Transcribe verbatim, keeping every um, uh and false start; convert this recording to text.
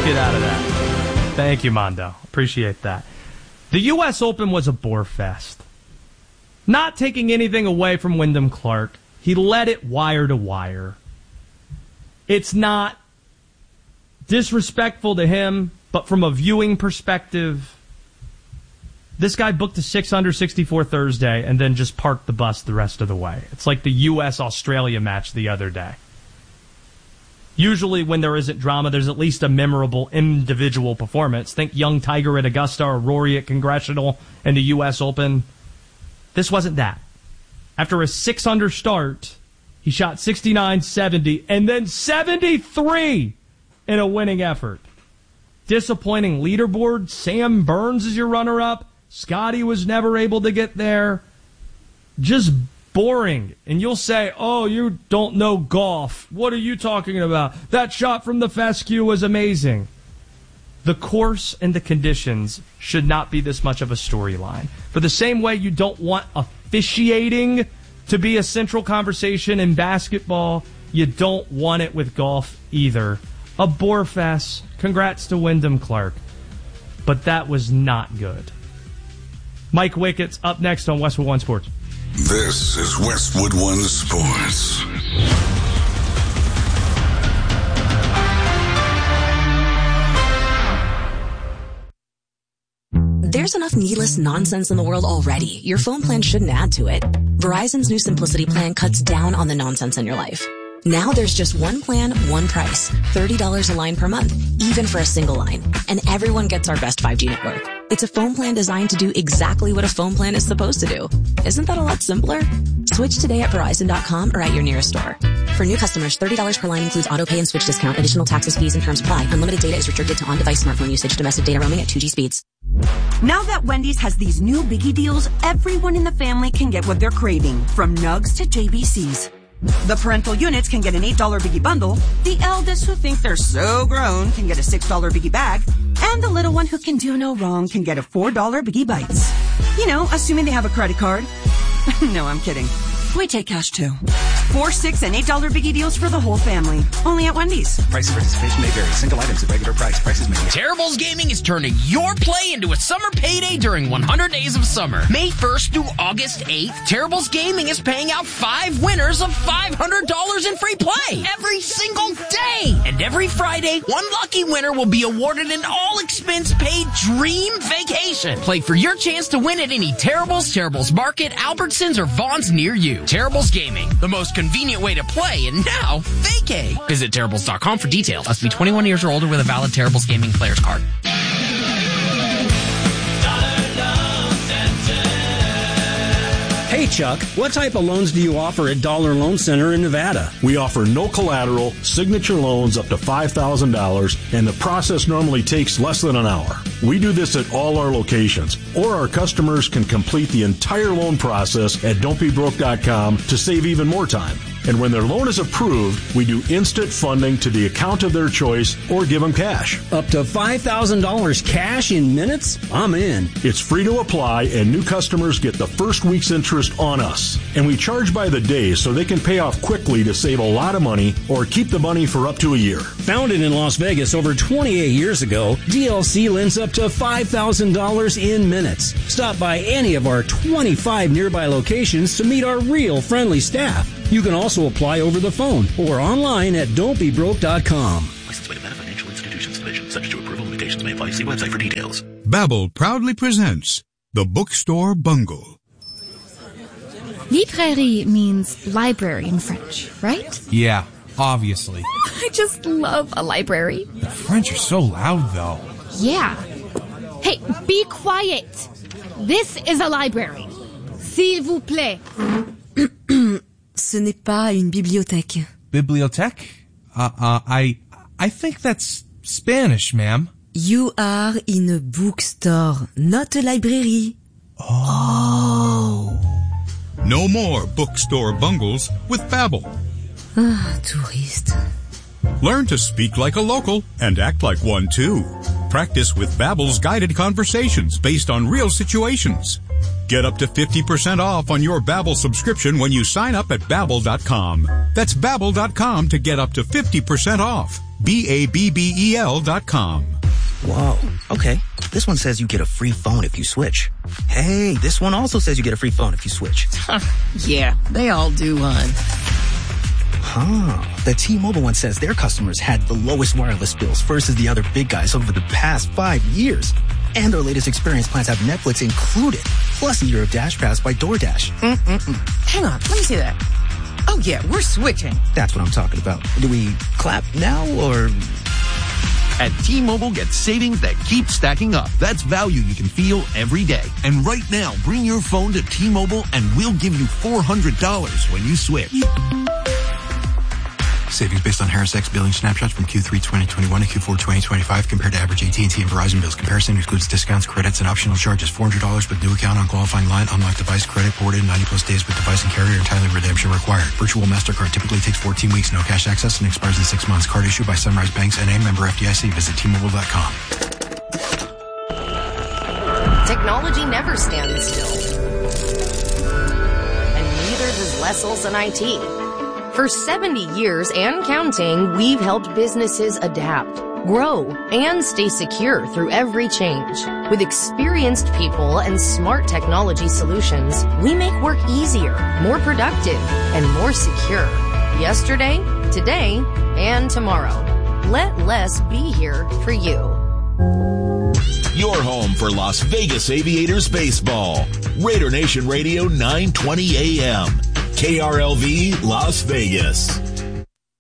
get out of that. Thank you, Mondo. Appreciate that. The U S Open was a bore fest. Not taking anything away from Wyndham Clark. He led it wire to wire. It's not disrespectful to him, but from a viewing perspective, this guy booked a six under sixty-four Thursday and then just parked the bus the rest of the way. It's like the U S Australia match the other day. Usually when there isn't drama, there's at least a memorable individual performance. Think young Tiger at Augusta or Rory at Congressional and the U S Open. This wasn't that. After a six under start, he shot sixty-nine, seventy, and then seventy-three in a winning effort. Disappointing leaderboard. Sam Burns is your runner-up. Scotty was never able to get there. Just boring. And you'll say, oh, you don't know golf. What are you talking about? That shot from the fescue was amazing. The course and the conditions should not be this much of a storyline. For the same way you don't want officiating to be a central conversation in basketball, you don't want it with golf either. A bore fest. Congrats to Wyndham Clark. But that was not good. Mike Wicket's up next on Westwood One Sports. This is Westwood One Sports. There's enough needless nonsense in the world already. Your phone plan shouldn't add to it. Verizon's new Simplicity plan cuts down on the nonsense in your life. Now there's just one plan, one price. thirty dollars a line per month, even for a single line. And everyone gets our best five G network. It's a phone plan designed to do exactly what a phone plan is supposed to do. Isn't that a lot simpler? Switch today at Verizon dot com or at your nearest store. For new customers, thirty dollars per line includes auto pay and switch discount. Additional taxes, fees, and terms apply. Unlimited data is restricted to on-device smartphone usage. Domestic data roaming at two G speeds. Now that Wendy's has these new biggie deals, everyone in the family can get what they're craving, from nugs to J B Cs. The parental units can get an eight dollar biggie bundle, the eldest who think they're so grown can get a six dollar biggie bag, and the little one who can do no wrong can get a four dollar biggie bites. You know, assuming they have a credit card. No, I'm kidding. We take cash too. Four, six, and eight dollar biggie deals for the whole family. Only at Wendy's. Price and participation may vary. Single items at regular price. Prices may vary. Terribles Gaming is turning your play into a summer payday during one hundred days of summer. May first through August eighth, Terribles Gaming is paying out five winners of five hundred dollars in free play every single day. And every Friday, one lucky winner will be awarded an all-expense-paid dream vacation. Play for your chance to win at any Terribles, Terribles Market, Albertsons, or Vaughn's near you. Terribles Gaming, the most convenient way to play, and now vacay. Visit Terribles dot com for details. Must be twenty-one years or older with a valid Terribles Gaming player's card. Hey, Chuck, what type of loans do you offer at Dollar Loan Center in Nevada? We offer no collateral, signature loans up to five thousand dollars, and the process normally takes less than an hour. We do this at all our locations, or our customers can complete the entire loan process at don't be broke dot com to save even more time. And when their loan is approved, we do instant funding to the account of their choice or give them cash. Up to five thousand dollars cash in minutes? I'm in. It's free to apply, and new customers get the first week's interest on us. And we charge by the day so they can pay off quickly to save a lot of money or keep the money for up to a year. Founded in Las Vegas over twenty-eight years ago, D L C lends up to five thousand dollars in minutes. Stop by any of our twenty-five nearby locations to meet our real friendly staff. You can also apply over the phone or online at don't be broke dot com. Licensed by Nevada Financial Institutions Division. Subject to approval. Limitations may apply. See website for details. Babbel proudly presents The Bookstore Bungle. Librairie means library in French, right? Yeah, obviously. I just love a library. The French are so loud, though. Yeah. Hey, be quiet. This is a library. S'il vous plaît. Ce n'est pas une bibliothèque. Bibliothèque? Uh, uh, I, I think that's Spanish, ma'am. You are in a bookstore, not a library. Oh. No more bookstore bungles with Babbel. Ah, touriste. Learn to speak like a local and act like one too. Practice with Babbel's guided conversations based on real situations. Get up to fifty percent off on your Babbel subscription when you sign up at Babbel dot com. That's Babbel dot com to get up to fifty percent off. B A B B E L dot com. Whoa, okay. This one says you get a free phone if you switch. Hey, this one also says you get a free phone if you switch. Yeah, they all do, hon. Huh. The T-Mobile one says their customers had the lowest wireless bills versus the other big guys over the past five years. And their latest experience plans have Netflix included, plus a year of Dash Pass by DoorDash. Mm-mm-mm. Hang on, let me see that. Oh, yeah, we're switching. That's what I'm talking about. Do we clap now, or... At T-Mobile, get savings that keep stacking up. That's value you can feel every day. And right now, bring your phone to T-Mobile and we'll give you four hundred dollars when you switch. Savings based on Harris X billing snapshots from Q three twenty twenty-one to Q four twenty twenty-five compared to average A T and T and Verizon bills. Comparison excludes discounts, credits, and optional charges. four hundred dollars with new account on qualifying line. Unlocked device credit ported ninety plus days with device and carrier. Entirely redemption required. Virtual MasterCard typically takes fourteen weeks. No cash access and expires in six months. Card issued by Sunrise Banks N A, member F D I C. Visit T Mobile dot com. Technology never stands still. And neither does Les Olson I T. For seventy years and counting, we've helped businesses adapt, grow, and stay secure through every change. With experienced people and smart technology solutions, we make work easier, more productive, and more secure. Yesterday, today, and tomorrow. Let Les be here for you. Your home for Las Vegas Aviators baseball. Raider Nation Radio nine twenty A M. K R L V Las Vegas.